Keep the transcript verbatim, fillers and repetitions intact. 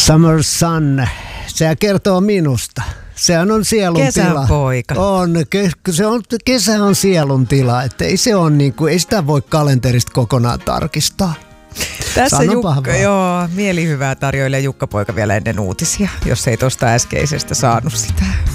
Summer Sun, se kertoo minusta. Sehän on sielun Kesän tila. poika. On, ke- se on, kesä on sielun tila, että ei, se on niinku, ei sitä voi kalenterista kokonaan tarkistaa. Tässä Sanopahan Jukka, vaan. joo, mielihyvää tarjoilee Jukka-poika vielä ennen uutisia, jos ei tuosta äskeisestä saanut sitä.